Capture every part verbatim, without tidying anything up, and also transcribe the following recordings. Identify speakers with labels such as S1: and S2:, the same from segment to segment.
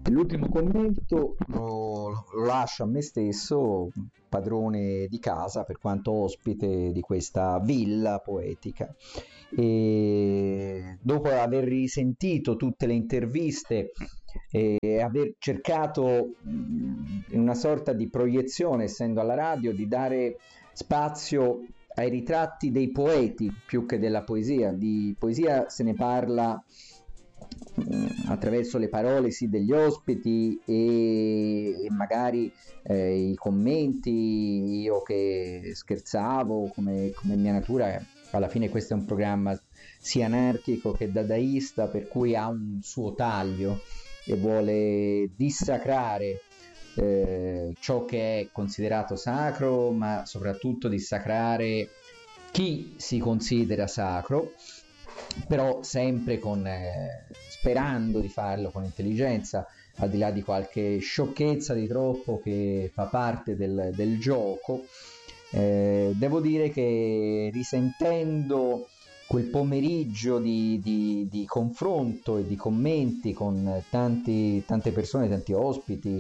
S1: L'ultimo commento lo, lo lascio a me stesso, padrone di casa, per quanto ospite di questa villa poetica. E dopo aver risentito tutte le interviste e aver cercato mh, in una sorta di proiezione, essendo alla radio, di dare spazio ai ritratti dei poeti più che della poesia. Di poesia se ne parla attraverso le parole sì degli ospiti e, e magari eh, i commenti, io che scherzavo come, come mia natura. Alla fine questo è un programma sia anarchico che dadaista, per cui ha un suo taglio e vuole dissacrare eh, ciò che è considerato sacro, ma soprattutto dissacrare chi si considera sacro, però sempre con eh, sperando di farlo con intelligenza, al di là di qualche sciocchezza di troppo che fa parte del, del gioco. Eh, devo dire che risentendo quel pomeriggio di, di, di confronto e di commenti con tanti, tante persone, tanti ospiti,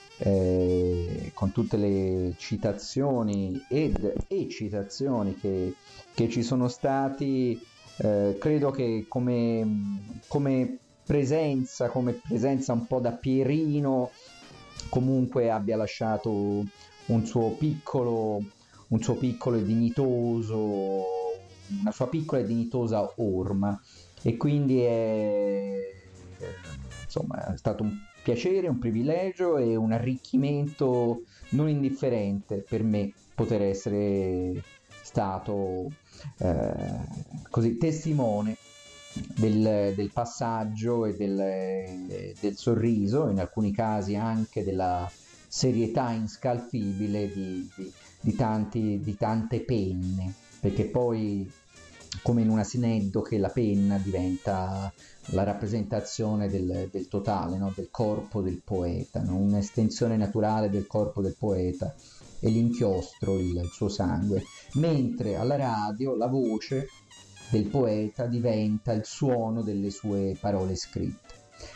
S1: eh, con tutte le citazioni ed e citazioni che, che ci sono stati, eh, credo che come, come presenza, come presenza un po' da Pierino, comunque abbia lasciato un suo piccolo, un suo piccolo e dignitoso, una sua piccola e dignitosa orma, e quindi è, insomma, è stato un piacere, un privilegio e un arricchimento non indifferente per me poter essere stato eh, così testimone del, del passaggio e del, del sorriso, in alcuni casi anche della serietà inscalfibile di, di, di, tanti, di tante penne, perché poi, come in un asineddo, che la penna diventa la rappresentazione del, del totale, no? Del corpo del poeta, no? Un'estensione naturale del corpo del poeta e l'inchiostro, il, il suo sangue, mentre alla radio la voce del poeta diventa il suono delle sue parole scritte.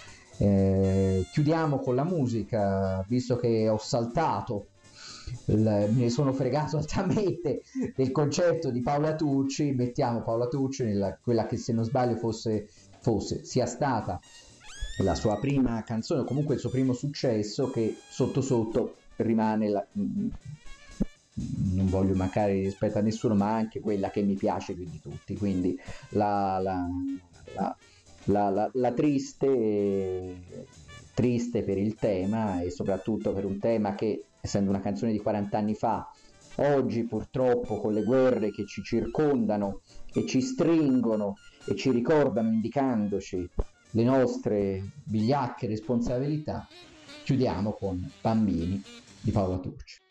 S1: Eh, chiudiamo con la musica, visto che ho saltato, il, me ne sono fregato altamente del concerto di Paola Tucci. Mettiamo Paola Tucci nella, quella che, se non sbaglio, fosse, fosse sia stata la sua prima canzone, o comunque il suo primo successo, che sotto sotto rimane la, non voglio mancare di rispetto a nessuno, ma anche quella che mi piace più di tutti, quindi la, la, la, la, la, la triste, triste per il tema, e soprattutto per un tema che, essendo una canzone di quaranta anni fa, oggi purtroppo, con le guerre che ci circondano e ci stringono e ci ricordano, indicandoci le nostre vigliacche responsabilità, chiudiamo con Bambini di Paola Tucci.